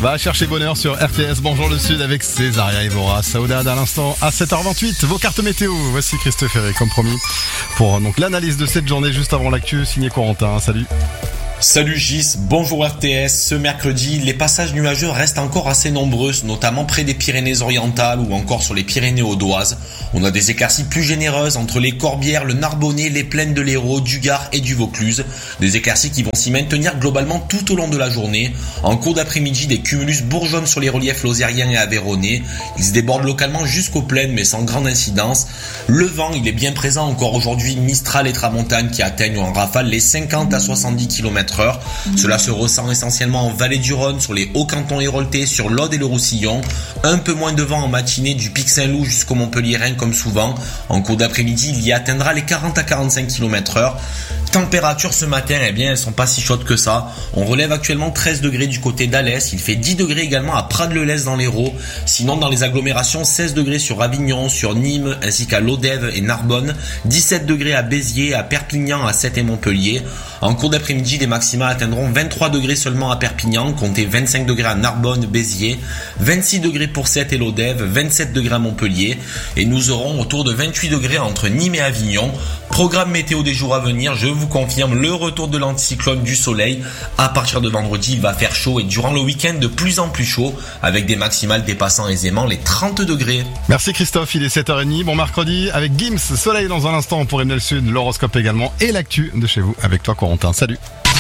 va chercher bonheur sur RTS. Bonjour le Sud avec Césaria Evora. Saoudade à l'instant à 7h28. Vos cartes météo. Voici Christophe Ferré comme promis pour donc l'analyse de cette journée juste avant l'actu signé Corentin. Salut. Salut Gis, bonjour RTS. Ce mercredi, les passages nuageux restent encore assez nombreux, notamment près des Pyrénées-Orientales ou encore sur les Pyrénées audoises. On a des éclaircies plus généreuses entre les Corbières, le Narbonnais, les plaines de l'Hérault, du Gard et du Vaucluse. Des éclaircies qui vont s'y maintenir globalement tout au long de la journée. En cours d'après-midi, des cumulus bourgeonnent sur les reliefs lozériens et aveyronais. Ils se débordent localement jusqu'aux plaines mais sans grande incidence. Le vent, il est bien présent encore aujourd'hui, Mistral et Tramontane qui atteignent en rafale les 50 à 70 km/h. Cela se ressent essentiellement en vallée du Rhône, sur les hauts cantons héroltais, sur l'Aude et le Roussillon. Un peu moins de vent en matinée du Pic Saint-Loup jusqu'au Montpellierin comme souvent. En cours d'après-midi, il y atteindra les 40 à 45 km/h. Températures ce matin, elles sont pas si chaudes que ça. On relève actuellement 13 degrés du côté d'Alès. Il fait 10 degrés également à Prades-le-Lez dans l'Hérault. Sinon, dans les agglomérations, 16 degrés sur Avignon, sur Nîmes, ainsi qu'à Lodève et Narbonne. 17 degrés à Béziers, à Perpignan, à Sète et Montpellier. En cours d'après-midi, les maxima atteindront 23 degrés seulement à Perpignan, comptez 25 degrés à Narbonne, Béziers, 26 degrés pour Sète et Lodève, 27 degrés à Montpellier. Et nous aurons autour de 28 degrés entre Nîmes et Avignon. Programme météo des jours à venir, je vous confirme le retour de l'anticyclone du soleil. À partir de vendredi, il va faire chaud et durant le week-end de plus en plus chaud, avec des maximales dépassant aisément les 30 degrés. Merci Christophe, il est 7h30. Bon mercredi avec Gims, soleil dans un instant pour Emile Sud, l'horoscope également et l'actu de chez vous avec toi Corentin. Salut.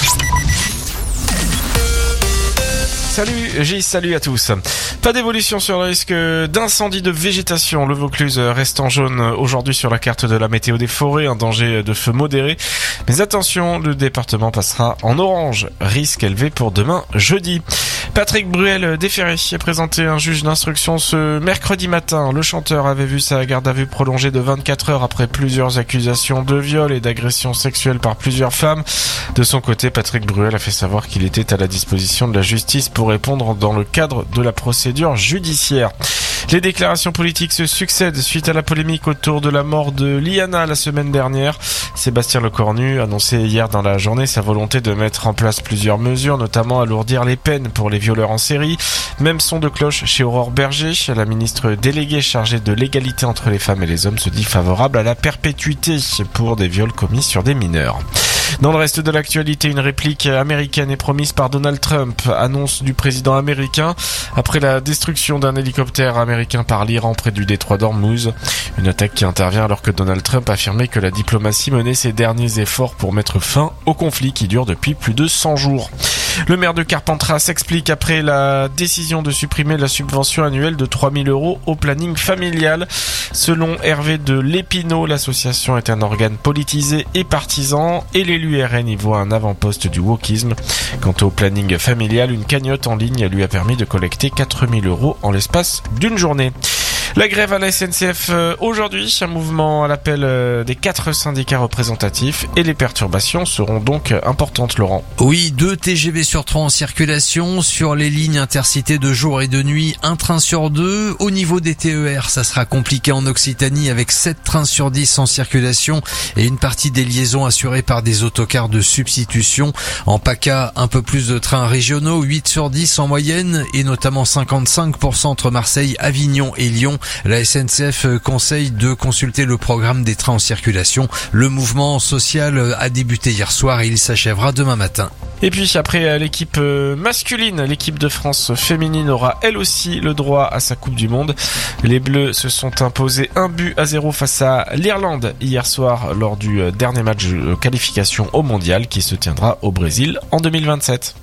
Salut Gis, salut à tous. Pas d'évolution sur le risque d'incendie de végétation. Le Vaucluse reste en jaune aujourd'hui sur la carte de la météo des forêts, un danger de feu modéré. Mais attention, le département passera en orange, risque élevé pour demain jeudi. Patrick Bruel déféré est présenté un juge d'instruction ce mercredi matin. Le chanteur avait vu sa garde à vue prolongée de 24 heures après plusieurs accusations de viol et d'agression sexuelle par plusieurs femmes. De son côté, Patrick Bruel a fait savoir qu'il était à la disposition de la justice pour répondre dans le cadre de la procédure judiciaire. Les déclarations politiques se succèdent suite à la polémique autour de la mort de Liana la semaine dernière. Sébastien Lecornu annonçait hier dans la journée sa volonté de mettre en place plusieurs mesures, notamment alourdir les peines pour les violeurs en série. Même son de cloche chez Aurore Berger. La ministre déléguée chargée de l'égalité entre les femmes et les hommes se dit favorable à la perpétuité pour des viols commis sur des mineurs. Dans le reste de l'actualité, une réplique américaine est promise par Donald Trump, annonce du président américain après la destruction d'un hélicoptère américain par l'Iran près du détroit d'Ormuz. Une attaque qui intervient alors que Donald Trump affirmait que la diplomatie menait ses derniers efforts pour mettre fin au conflit qui dure depuis plus de 100 jours. Le maire de Carpentras s'explique après la décision de supprimer la subvention annuelle de 3 000 € au planning familial. Selon Hervé de Lépinot, l'association est un organe politisé et partisan et l'élu RN y voit un avant-poste du wokisme. Quant au planning familial, une cagnotte en ligne lui a permis de collecter 4 000 € en l'espace d'une journée. La grève à la SNCF aujourd'hui, un mouvement à l'appel des 4 syndicats représentatifs et les perturbations seront donc importantes, Laurent. Oui, 2 TGV sur 3 en circulation sur les lignes intercités de jour et de nuit, 1 train sur 2. Au niveau des TER, ça sera compliqué en Occitanie avec 7 trains sur 10 en circulation et une partie des liaisons assurées par des autocars de substitution. En PACA, un peu plus de trains régionaux, 8 sur 10 en moyenne et notamment 55% entre Marseille, Avignon et Lyon. La SNCF conseille de consulter le programme des trains en circulation. Le mouvement social a débuté hier soir et il s'achèvera demain matin. Et puis après l'équipe masculine, l'équipe de France féminine aura elle aussi le droit à sa Coupe du Monde. Les Bleus se sont imposés 1-0 face à l'Irlande hier soir lors du dernier match de qualification au Mondial qui se tiendra au Brésil en 2027.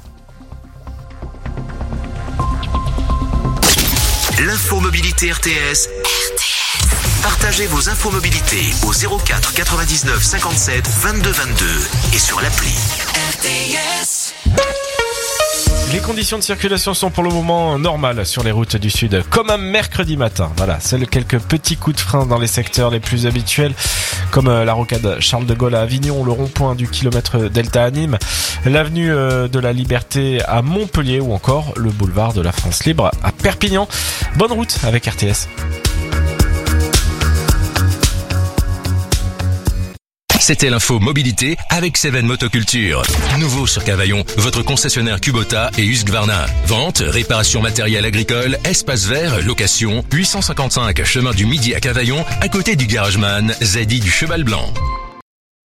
L'infomobilité RTS. Partagez vos infomobilités au 04 99 57 22 22 et sur l'appli RTS. Les conditions de circulation sont pour le moment normales sur les routes du Sud, comme un mercredi matin. Voilà, seuls quelques petits coups de frein dans les secteurs les plus habituels, comme la rocade Charles de Gaulle à Avignon, le rond-point du kilomètre Delta à Nîmes, l'avenue de la Liberté à Montpellier ou encore le boulevard de la France Libre à Perpignan. Bonne route avec RTS. C'était l'info mobilité avec Seven Motoculture. Nouveau sur Cavaillon, votre concessionnaire Kubota et Husqvarna. Vente, réparation matériel agricole, espace vert, location, 855 chemin du Midi à Cavaillon, à côté du Garageman, Zadi du Cheval Blanc.